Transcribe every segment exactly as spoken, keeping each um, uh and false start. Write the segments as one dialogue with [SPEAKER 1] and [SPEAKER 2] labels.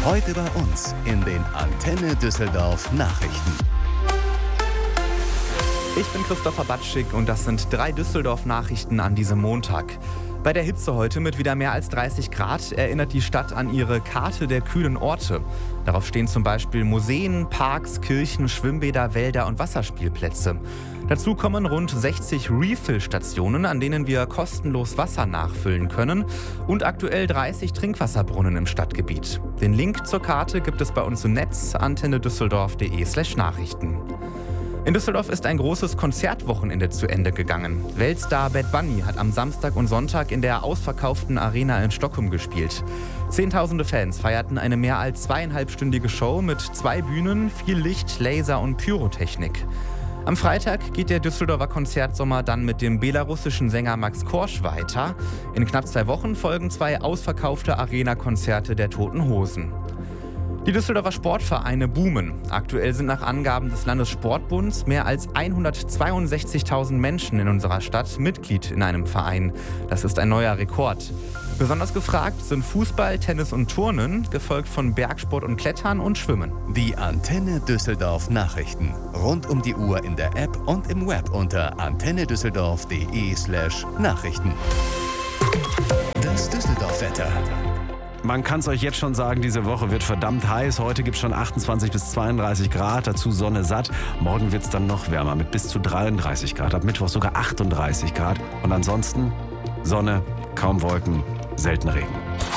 [SPEAKER 1] Heute bei uns in den Antenne Düsseldorf Nachrichten.
[SPEAKER 2] Ich bin Christopher Batschik und das sind drei Düsseldorf-Nachrichten an diesem Montag. Bei der Hitze heute mit wieder mehr als dreißig Grad erinnert die Stadt an ihre Karte der kühlen Orte. Darauf stehen zum Beispiel Museen, Parks, Kirchen, Schwimmbäder, Wälder und Wasserspielplätze. Dazu kommen rund sechzig Refill-Stationen, an denen wir kostenlos Wasser nachfüllen können und aktuell dreißig Trinkwasserbrunnen im Stadtgebiet. Den Link zur Karte gibt es bei uns im Netz antennedüsseldorf.de slash Nachrichten. In Düsseldorf ist ein großes Konzertwochenende zu Ende gegangen. Weltstar Bad Bunny hat am Samstag und Sonntag in der ausverkauften Arena in Stockholm gespielt. Zehntausende Fans feierten eine mehr als zweieinhalbstündige Show mit zwei Bühnen, viel Licht, Laser und Pyrotechnik. Am Freitag geht der Düsseldorfer Konzertsommer dann mit dem belarussischen Sänger Max Korsch weiter. In knapp zwei Wochen folgen zwei ausverkaufte Arena-Konzerte der Toten Hosen. Die Düsseldorfer Sportvereine boomen. Aktuell sind nach Angaben des Landessportbunds mehr als hundertzweiundsechzigtausend Menschen in unserer Stadt Mitglied in einem Verein. Das ist ein neuer Rekord. Besonders gefragt sind Fußball, Tennis und Turnen, gefolgt von Bergsport und Klettern und Schwimmen.
[SPEAKER 1] Die Antenne Düsseldorf Nachrichten. Rund um die Uhr in der App und im Web unter antennedüsseldorf.de slash Nachrichten. Das Düsseldorf-Wetter.
[SPEAKER 3] Man kann es euch jetzt schon sagen, diese Woche wird verdammt heiß. Heute gibt es schon achtundzwanzig bis zweiunddreißig Grad, dazu Sonne satt. Morgen wird es dann noch wärmer mit bis zu dreiunddreißig Grad, ab Mittwoch sogar achtunddreißig Grad. Und ansonsten Sonne, kaum Wolken, selten Regen.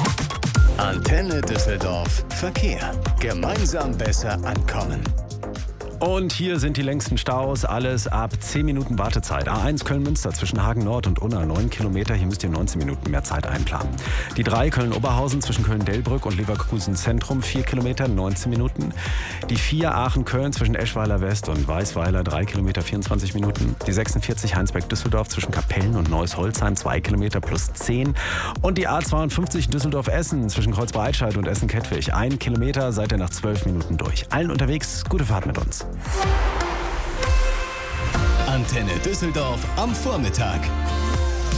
[SPEAKER 1] Antenne Düsseldorf Verkehr. Gemeinsam besser ankommen.
[SPEAKER 3] Und hier sind die längsten Staus, alles ab zehn Minuten Wartezeit. A eins Köln-Münster zwischen Hagen Nord und Unna, neun Kilometer, hier müsst ihr neunzehn Minuten mehr Zeit einplanen. Die drei Köln-Oberhausen zwischen Köln-Delbrück und Leverkusen Zentrum, vier Kilometer, neunzehn Minuten. Die vier Aachen-Köln zwischen Eschweiler West und Weißweiler, drei Kilometer, vierundzwanzig Minuten. Die sechsundvierzig Heinsberg-Düsseldorf zwischen Kapellen und Neuss-Holzheim, zwei Kilometer plus zehn. Und die A zweiundfünfzig Düsseldorf-Essen zwischen Kreuzbreitscheid und Essen-Kettwig, ein Kilometer, seid ihr nach zwölf Minuten durch. Allen unterwegs, gute Fahrt mit uns.
[SPEAKER 1] Antenne Düsseldorf am Vormittag.